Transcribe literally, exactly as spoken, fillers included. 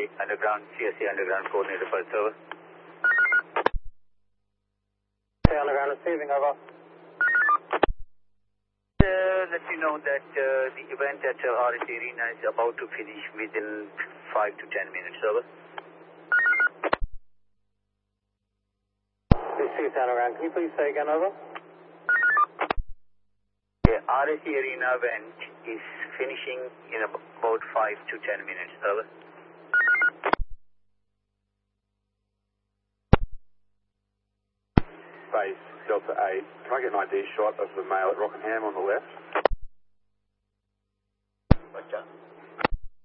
Underground, C S A Underground coordinator for server. C S A Underground receiving, over. Uh, let me know that uh, the event at uh, R S A Arena is about to finish within five to ten minutes, over. C S A Underground, can you please say again, over? Yeah, R S A Arena event is finishing in about five to ten minutes, over. Base Delta eight, can I get an I D shot of the male at Rockingham on the left?